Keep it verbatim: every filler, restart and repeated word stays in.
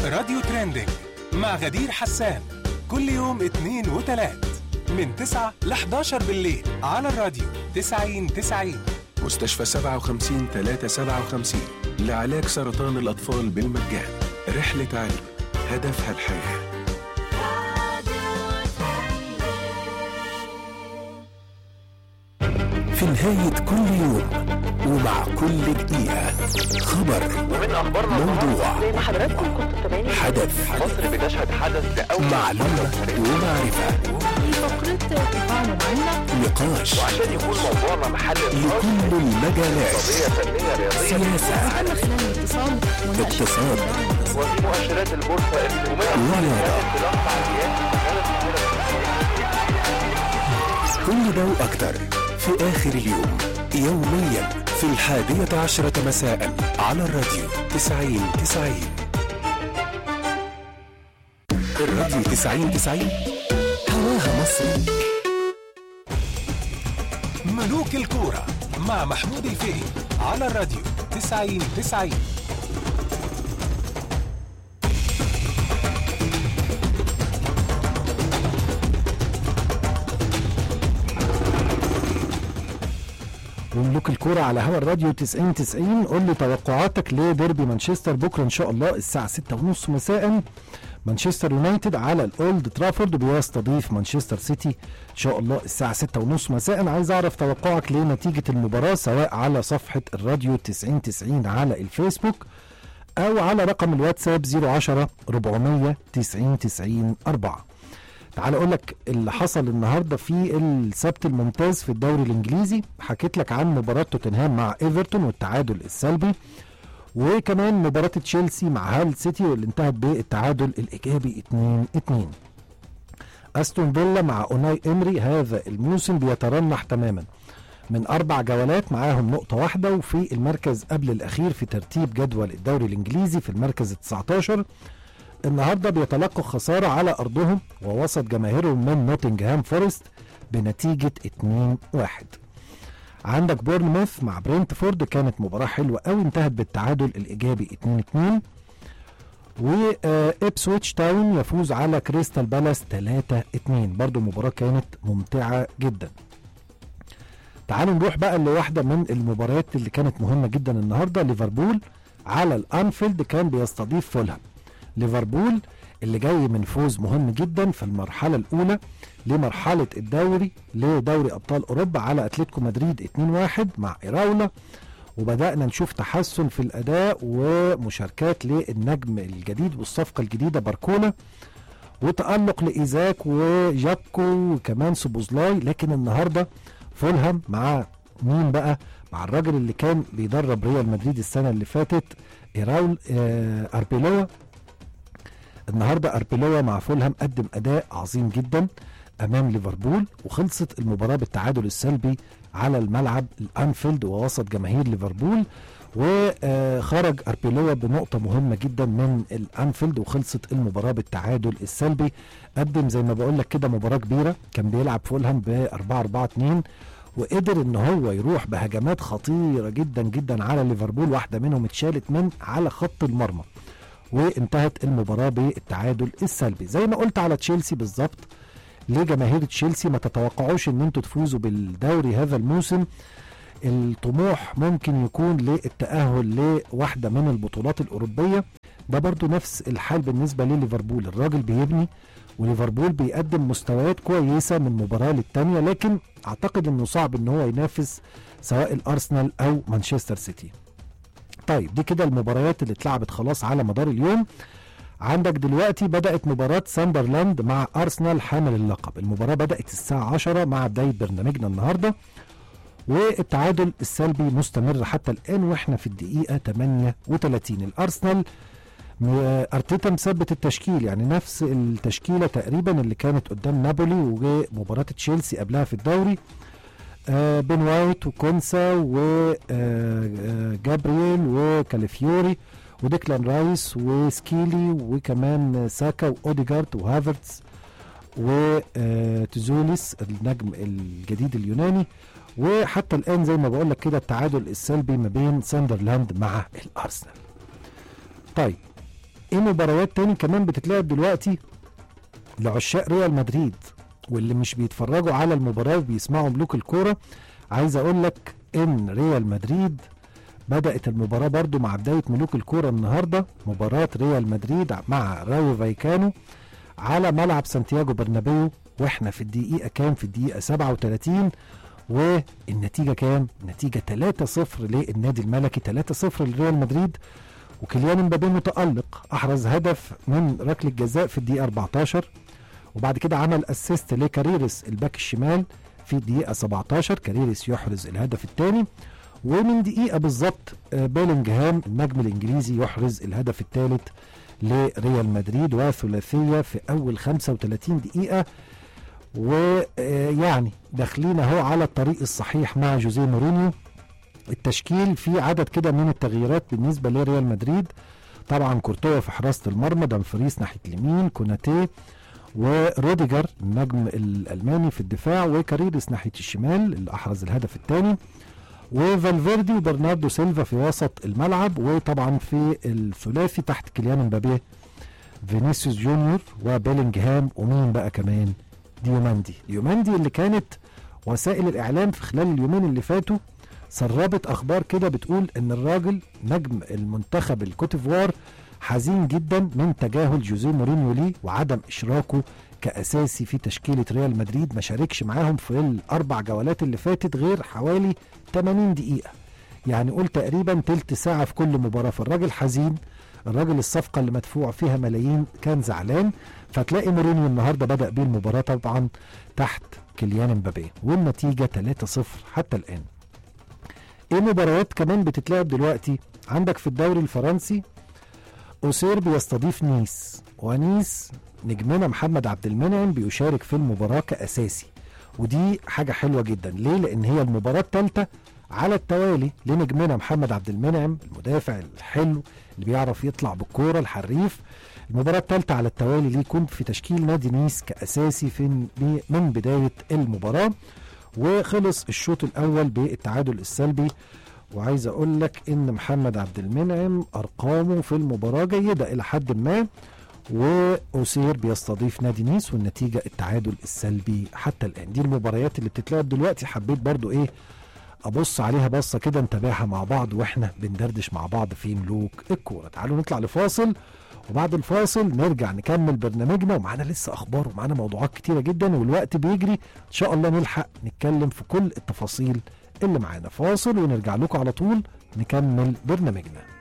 راديو تريندينج مع غدير حسان كل يوم اثنين وثلاث من تسعة ل حداشر بالليل على الراديو تسعين تسعين. مستشفى سبعة وخمسين ثلاثة سبعة وخمسين لعلاج سرطان الأطفال بالمجان. رحلة علم هدفها الحياة. في نهاية كل يوم ومع كل دقيقة خبر ومن أخبارنا موضوع زي ما حضراتكم كنتوا متابعين حدث مصر بتشهد حدث لأول معلومة ومعرفة في فقرة تفاعل معنا نقاش وعشان يكون موضوعنا محل نقاش لكل المجالات قضية فنية رياضية سياسة وتم خلال الاتصال مناقشة اقتصاد وفي مؤشرات البورصة رياضة. كل ده وأكتر في آخر اليوم يوميا في الحادية عشرة مساء على الراديو تسعين تسعين. الراديو تسعين تسعين هواها مصر. ملوك الكورة مع محمود الفقي على الراديو تسعين تسعين. ملوك الكورة على هوا الراديو تسعين تسعين. قول لي توقعاتك لديربي مانشستر بكرة إن شاء الله الساعة ستة ونص مساء. مانشستر يونايتد على الأولد ترافورد بيستضيف مانشستر سيتي إن شاء الله الساعة ستة ونص مساء. عايز أعرف توقعك لنتيجة المباراة سواء على صفحة الراديو تسعين تسعين على الفيسبوك أو على رقم الواتساب صفر عشرة أربعمية تسعين تسعين أربعة. تعال اقول لك اللي حصل النهارده في السبت الممتاز في الدوري الانجليزي. حكيت لك عن مباراه توتنهام مع ايفرتون والتعادل السلبي، وكمان مباراه تشيلسي مع هال سيتي واللي انتهت بالتعادل الايجابي اتنين اتنين. استون فيلا مع اوناي امري هذا الموسم بيترنح تماما من اربع جولات معاهم نقطه واحده، وفي المركز قبل الاخير في ترتيب جدول الدوري الانجليزي في المركز التسعتاشر. النهارده بيتلقوا خساره على ارضهم ووسط جماهيرهم من نوتنغهام فورست بنتيجه اتنين واحد. عندك بورنموث مع برينتفورد كانت مباراه حلوه قوي انتهت بالتعادل الايجابي اتنين اتنين. وإبسويتش تاون يفوز على كريستال بالاس تلاتة اتنين، برضو مباراه كانت ممتعه جدا. تعالوا نروح بقى لواحده من المباريات اللي كانت مهمه جدا النهارده. ليفربول على الانفيلد كان بيستضيف فولهام. ليفربول اللي جاي من فوز مهم جدا في المرحله الاولى لمرحله الدوري لدوري ابطال اوروبا على اتلتيكو مدريد اتنين واحد مع إيراولا، وبدانا نشوف تحسن في الاداء ومشاركات للنجم الجديد والصفقه الجديده باركولا، وتالق لايزاك وجاكو وكمان سوبوزلاي. لكن النهارده فولهام مع مين بقى؟ مع الراجل اللي كان بيدرب ريال مدريد السنه اللي فاتت إيراول آه أربيلوا. النهارده أربيلوا مع فولهام قدم اداء عظيم جدا امام ليفربول، وخلصت المباراه بالتعادل السلبي على الملعب الانفيلد ووسط جماهير ليفربول، وخرج أربيلوا بنقطه مهمه جدا من الانفيلد، وخلصت المباراه بالتعادل السلبي. قدم زي ما بقول لك كده مباراه كبيره، كان بيلعب فولهام ب أربعة أربعة اتنين وقدر ان هو يروح بهجمات خطيره جدا جدا على ليفربول، واحده منهم اتشالت من على خط المرمى، وانتهت المباراه بالتعادل السلبي. زي ما قلت على تشيلسي بالظبط، لجماهير تشيلسي ما تتوقعوش ان انتوا تفوزوا بالدوري هذا الموسم. الطموح ممكن يكون للتأهل لواحده من البطولات الاوروبيه. ده برضو نفس الحال بالنسبه لليفربول، الراجل بيبني وليفربول بيقدم مستويات كويسه من مباراه للتانيه، لكن اعتقد انه صعب ان هو ينافس سواء الارسنال او مانشستر سيتي. طيب دي كده المباريات اللي اتلعبت خلاص على مدار اليوم. عندك دلوقتي بدأت مباراة ساندرلاند مع أرسنال حامل اللقب. المباراة بدأت الساعة عشرة مع بداية برنامجنا النهاردة، والتعادل السلبي مستمر حتى الآن واحنا في الدقيقة تمانية وتلاتين. الأرسنال أرتيتا مثبت التشكيل، يعني نفس التشكيلة تقريبا اللي كانت قدام نابولي ومباراة تشيلسي قبلها في الدوري. آه بن وايت وكونسا وجابرييل وكاليفيوري وديكلان رايس وسكيلي وكمان ساكا واوديجارد وهافرتز وتزوليس النجم الجديد اليوناني. وحتى الآن زي ما بقول لك كده التعادل السلبي ما بين ساندرلاند مع الأرسنال. طيب ايه مباريات تاني كمان بتتلعب دلوقتي لعشاق ريال مدريد واللي مش بيتفرجوا على المباراة وبيسمعوا ملوك الكورة؟ عايز اقول لك ان ريال مدريد بدأت المباراة برضو مع بداية ملوك الكورة النهاردة، مباراة ريال مدريد مع رايو فايكانو على ملعب سانتياغو برنابيو، واحنا في الدقيقة كام؟ في الدقيقة سبعة وثلاثين، والنتيجة كام؟ النتيجة ثلاثة صفر للنادي الملكي، ثلاثة صفر لريال مدريد. وكيليان امبابي متألق، احرز هدف من ركلة جزاء في الدقيقة أربعتاشر، وبعد كده عمل اسيست لكاريرس الباك الشمال في الدقيقة سبعتاشر، كاريرس يحرز الهدف الثاني، ومن دقيقة بالظبط بيلينغهام النجم الانجليزي يحرز الهدف الثالث لريال مدريد، وثلاثية في اول خمسة وثلاثين دقيقة. ويعني داخلين اهو على الطريق الصحيح مع جوزيه مورينيو. التشكيل فيه عدد كده من التغييرات بالنسبة لريال مدريد، طبعا كورتوا في حراسة المرمى، دامفريس ناحية اليمين، كوناتي وروديجر النجم الألماني في الدفاع، وكاريرس ناحية الشمال اللي أحرز الهدف الثاني، وفالفيردي وبرناردو سيلفا في وسط الملعب، وطبعا في الثلاثي تحت كيليان امبابي فينيسيوس جونيور وبيلينغهام، ومين بقى كمان؟ ديوماندي. ديوماندي اللي كانت وسائل الإعلام في خلال اليومين اللي فاتوا سربت أخبار كده بتقول إن الراجل نجم المنتخب الكوتيفوار حزين جدا من تجاهل جوزيه مورينيو ليه وعدم إشراكه كأساسي في تشكيلة ريال مدريد. ما شاركش معاهم في الأربع جولات اللي فاتت غير حوالي ثمانين دقيقة، يعني قول تقريبا تلت ساعة في كل مباراة. فالراجل حزين، الراجل الصفقة اللي مدفوع فيها ملايين كان زعلان. فتلاقي مورينيو النهاردة بدأ بيه المباراة طبعا تحت كيليان امبابي، والنتيجة ثلاثة صفر حتى الآن. ايه مباريات كمان بتتلعب دلوقتي؟ عندك في الدوري الفرنسي أوسير بيستضيف نيس، ونيس نجمنا محمد عبد المنعم بيشارك في المباراة كأساسي، ودي حاجة حلوة جدا. ليه؟ لأن هي المباراة الثالثة على التوالي لنجمنا محمد عبد المنعم المدافع الحلو اللي بيعرف يطلع بالكورة الحريف. المباراة الثالثة على التوالي ليه يكون في تشكيل نادي نيس كأساسي في من بداية المباراة. وخلص الشوط الأول بالتعادل السلبي. وعايز أقول لك إن محمد عبد المنعم أرقامه في المباراة جيدة إلى حد ما، وأوسير بيستضيف نادي نيس والنتيجة التعادل السلبي حتى الآن. دي المباريات اللي بتتلعب دلوقتي، حبيت برضو إيه أبص عليها بصة كده نتابعها مع بعض وإحنا بندردش مع بعض في ملوك الكورة. تعالوا نطلع لفاصل، وبعد الفاصل نرجع نكمل برنامجنا، ومعانا لسه أخبار ومعانا موضوعات كتيرة جدا، والوقت بيجري. إن شاء الله نلحق نتكلم في كل التفاصيل اللي معانا. فاصل ونرجع لكم على طول نكمل برنامجنا.